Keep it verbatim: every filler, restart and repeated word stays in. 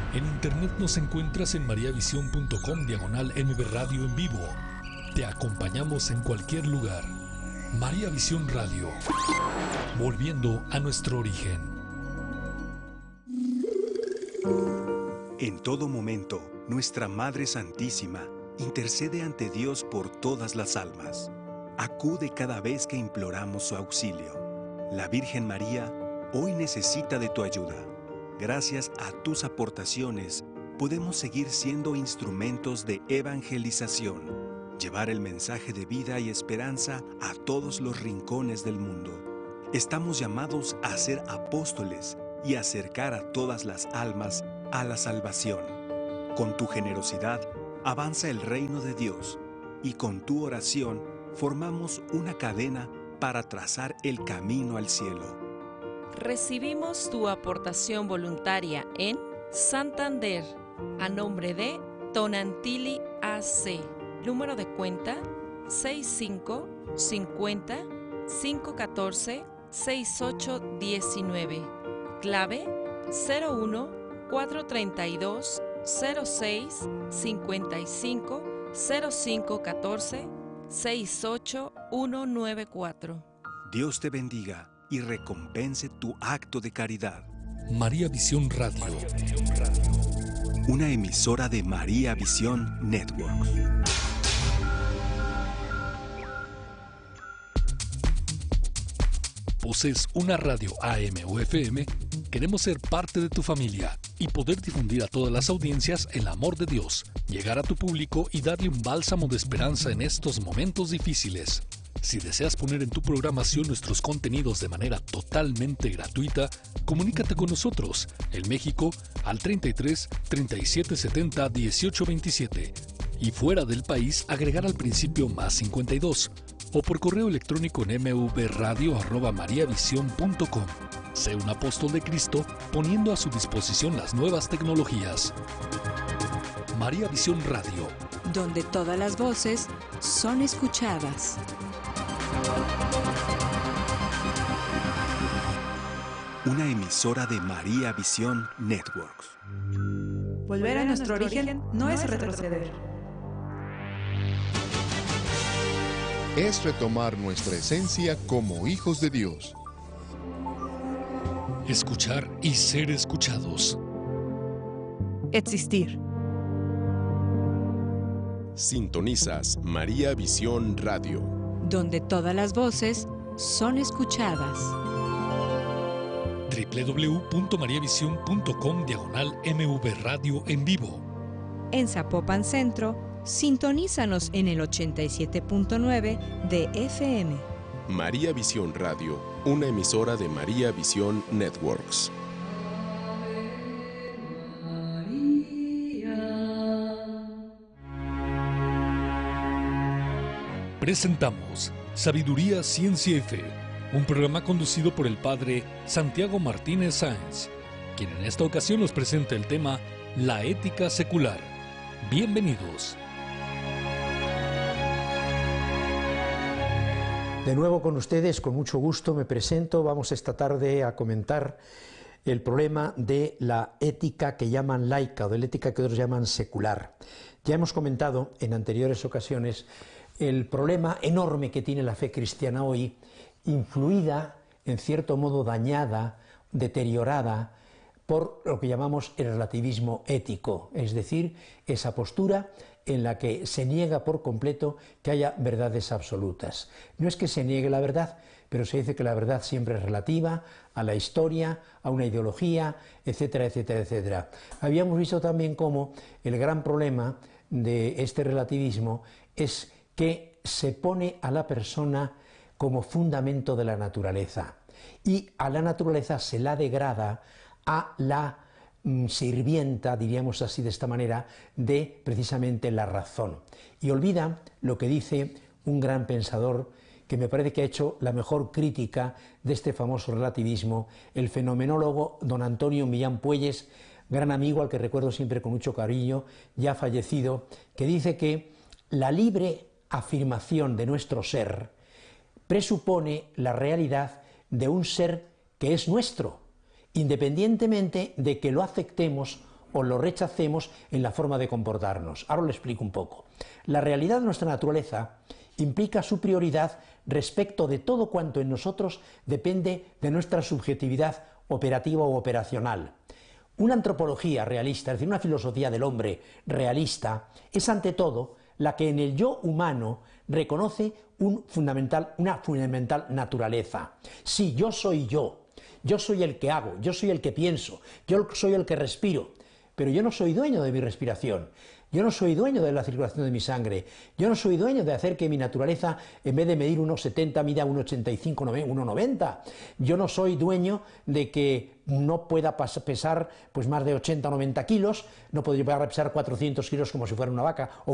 En internet nos encuentras en mariavisión punto com diagonal M B Radio en vivo. Te acompañamos en cualquier lugar. María Visión Radio, volviendo a nuestro origen. En todo momento, nuestra Madre Santísima intercede ante Dios por todas las almas. Acude cada vez que imploramos su auxilio. La Virgen María hoy necesita de tu ayuda. Gracias a tus aportaciones, podemos seguir siendo instrumentos de evangelización. Llevar el mensaje de vida y esperanza a todos los rincones del mundo. Estamos llamados a ser apóstoles y acercar a todas las almas a la salvación. Con tu generosidad, avanza el reino de Dios y con tu oración formamos una cadena para trazar el camino al cielo. Recibimos tu aportación voluntaria en Santander, a nombre de Tonantili A C. Número de cuenta seis cinco cincuenta cinco catorce sesenta y ocho diecinueve. Clave cero uno cuatro treinta y dos cero seis cincuenta y cinco cero cinco catorce sesenta y ocho ciento noventa y cuatro. Dios te bendiga y recompense tu acto de caridad. María Visión Radio. Una emisora de María Visión Network. ¿Posees una radio A M o F M? Queremos ser parte de tu familia y poder difundir a todas las audiencias el amor de Dios, llegar a tu público y darle un bálsamo de esperanza en estos momentos difíciles. Si deseas poner en tu programación nuestros contenidos de manera totalmente gratuita, comunícate con nosotros en México al treinta y tres treinta y siete setenta dieciocho veintisiete y fuera del país agregar al principio más cincuenta y dos o por correo electrónico en mvradio arroba mariavisión punto com. Sé un apóstol de Cristo poniendo a su disposición las nuevas tecnologías. María Visión Radio, donde todas las voces son escuchadas. Una emisora de María Visión Networks. Volver a nuestro origen no es retroceder. Es retomar nuestra esencia como hijos de Dios. Escuchar y ser escuchados. Existir. Sintonizas María Visión Radio, donde todas las voces son escuchadas. doble u doble u doble u punto mariavisión punto com diagonal M V Radio en vivo. En Zapopan Centro, sintonízanos en el ochenta y siete punto nueve de F M. María Visión Radio, una emisora de María Visión Networks. Presentamos Sabiduría, Ciencia y Fe, un programa conducido por el padre Santiago Martínez Sáenz, quien en esta ocasión nos presenta el tema La ética secular. Bienvenidos. De nuevo con ustedes, con mucho gusto me presento. Vamos esta tarde a comentar el problema de la ética que llaman laica o de la ética que otros llaman secular. Ya hemos comentado en anteriores ocasiones el problema enorme que tiene la fe cristiana hoy, influida, en cierto modo dañada, deteriorada, por lo que llamamos el relativismo ético, es decir, esa postura en la que se niega por completo que haya verdades absolutas. No es que se niegue la verdad, pero se dice que la verdad siempre es relativa a la historia, a una ideología, etcétera, etcétera, etcétera. Habíamos visto también cómo el gran problema de este relativismo es que se pone a la persona como fundamento de la naturaleza y a la naturaleza se la degrada a la mm, sirvienta, diríamos así de esta manera, de precisamente la razón. Y olvida lo que dice un gran pensador que me parece que ha hecho la mejor crítica de este famoso relativismo, el fenomenólogo don Antonio Millán Puelles, gran amigo al que recuerdo siempre con mucho cariño, ya fallecido, que dice que la libre afirmación de nuestro ser presupone la realidad de un ser que es nuestro, independientemente de que lo aceptemos o lo rechacemos en la forma de comportarnos. Ahora lo explico un poco. La realidad de nuestra naturaleza implica su prioridad respecto de todo cuanto en nosotros depende de nuestra subjetividad operativa o operacional. Una antropología realista, es decir, una filosofía del hombre realista, es ante todo la que en el yo humano reconoce un fundamental, una fundamental naturaleza. Sí, yo soy yo, yo soy el que hago, yo soy el que pienso, yo soy el que respiro, pero yo no soy dueño de mi respiración. Yo no soy dueño de la circulación de mi sangre, yo no soy dueño de hacer que mi naturaleza, en vez de medir uno setenta, mida uno ochenta y cinco, uno noventa. Yo no soy dueño de que no pueda pesar pues, más de ochenta o noventa kilos, no podría pesar cuatrocientos kilos como si fuera una vaca, o